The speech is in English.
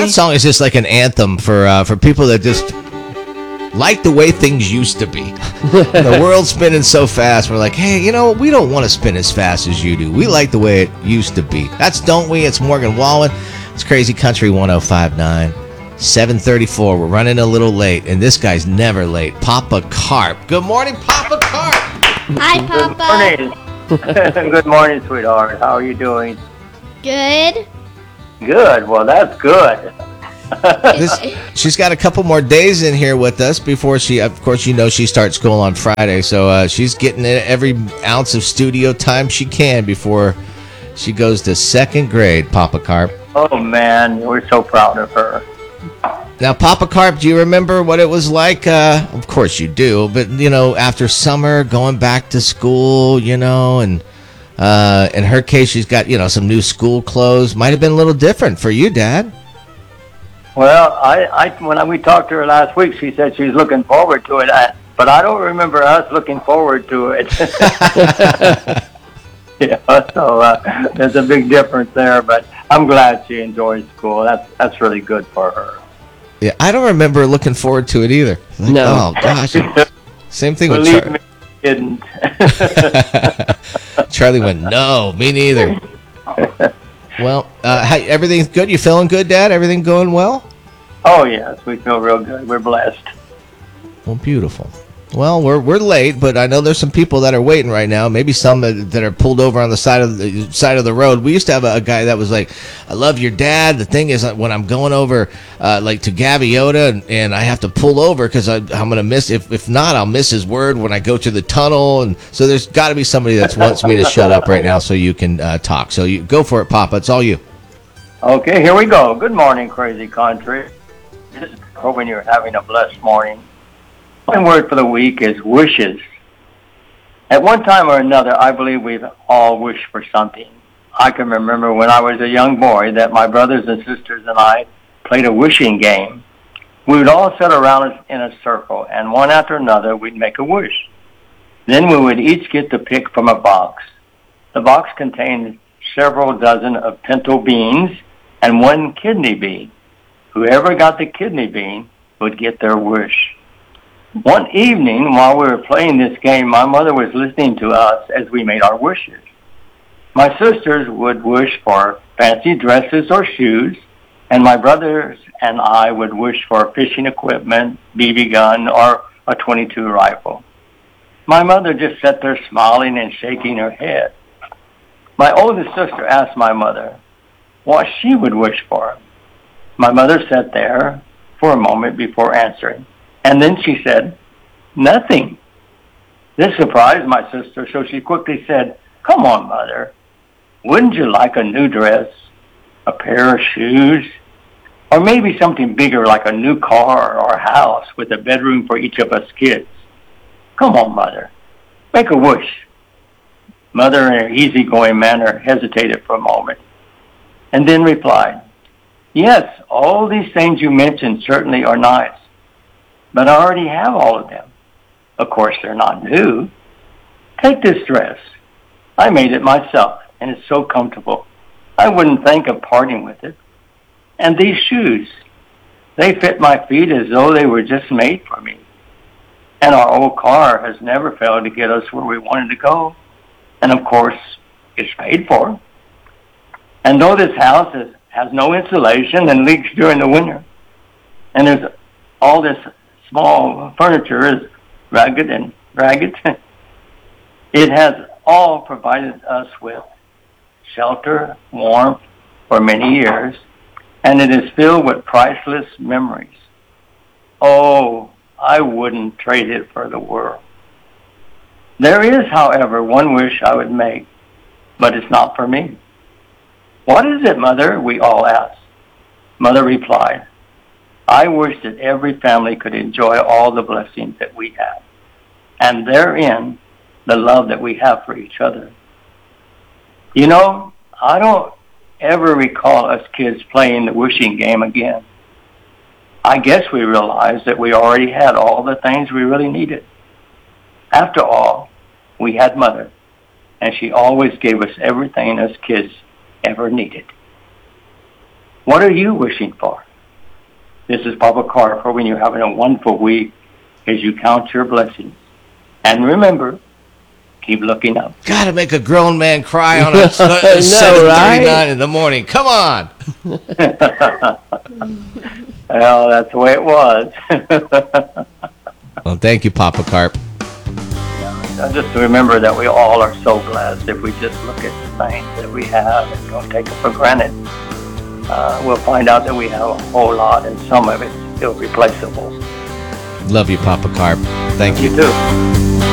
That song is just like an anthem for people that just like the way things used to be. The world's spinning so fast. We're like, hey, we don't want to spin as fast as you do. We like the way it used to be. That's Don't We? It's Morgan Wallen. It's Crazy Country 105.9. 7:34. We're running a little late, and this guy's never late. Papa Carp. Good morning, Papa Carp. Hi, Papa. Good morning. Good morning, sweetheart. How are you doing? Good. Good. Well, that's good. She's got a couple more days in here with us before she, of course, she starts school on Friday. So she's getting every ounce of studio time she can before she goes to second grade, Papa Carp. Oh, man. We're so proud of her. Now, Papa Carp, do you remember what it was like? Of course you do. But, after summer, going back to school, and in her case, she's got, some new school clothes. Might have been a little different for you, Dad. Well, when we talked to her last week, she said she's looking forward to it. But I don't remember us looking forward to it. So there's a big difference there. But I'm glad she enjoys school. That's really good for her. Yeah, I don't remember looking forward to it either. No. Oh, gosh. Same thing with Believe me, I didn't. Charlie went, no, me neither. Well, everything's good? You feeling good, Dad? Everything going well? Oh, yes. We feel real good. We're blessed. Well, beautiful. Well, we're late, but I know there's some people that are waiting right now. Maybe some that are pulled over on the side of the road. We used to have a guy that was like, "I love your dad." The thing is, when I'm going over like to Gaviota and I have to pull over because I'm gonna miss. If not, I'll miss his word when I go to the tunnel. And so there's got to be somebody that wants me to shut up right now so you can talk. So you go for it, Papa. It's all you. Okay, here we go. Good morning, Crazy Country. Just hoping you're having a blessed morning. My word for the week is wishes. At one time or another, I believe we've all wished for something. I can remember when I was a young boy that my brothers and sisters and I played a wishing game. We would all sit around in a circle, and one after another, we'd make a wish. Then we would each get to pick from a box. The box contained several dozen of pinto beans and one kidney bean. Whoever got the kidney bean would get their wish. One evening, while we were playing this game, my mother was listening to us as we made our wishes. My sisters would wish for fancy dresses or shoes, and my brothers and I would wish for fishing equipment, BB gun, or a .22 rifle. My mother just sat there smiling and shaking her head. My oldest sister asked my mother what she would wish for. My mother sat there for a moment before answering. And then she said, nothing. This surprised my sister, so she quickly said, come on, Mother. Wouldn't you like a new dress, a pair of shoes, or maybe something bigger like a new car or a house with a bedroom for each of us kids? Come on, Mother. Make a wish. Mother, in her easygoing manner, hesitated for a moment and then replied, yes, all these things you mentioned certainly are nice. But I already have all of them. Of course, they're not new. Take this dress. I made it myself, and it's so comfortable. I wouldn't think of parting with it. And these shoes, they fit my feet as though they were just made for me. And our old car has never failed to get us where we wanted to go. And of course, it's paid for. And though this house has no insulation and leaks during the winter, and there's all this small furniture is ragged, it has all provided us with shelter, warmth for many years, and it is filled with priceless memories. Oh, I wouldn't trade it for the world. There is, however, one wish I would make, but it's not for me. What is it, Mother? We all asked. Mother replied, I wish that every family could enjoy all the blessings that we have, and therein the love that we have for each other. You know, I don't ever recall us kids playing the wishing game again. I guess we realized that we already had all the things we really needed. After all, we had Mother, and she always gave us everything us kids ever needed. What are you wishing for? This is Papa Carr, hoping you're having a wonderful week as you count your blessings. And remember, keep looking up. Gotta make a grown man cry on a 7:39 in the morning. Come on. Well, that's the way it was. Well, thank you, Papa Carp. Just remember that we all are so blessed if we just look at the things that we have and don't take it for granted. We'll find out that we have a whole lot, and some of it's irreplaceable. Love you, Papa Carp. Thank you. You too.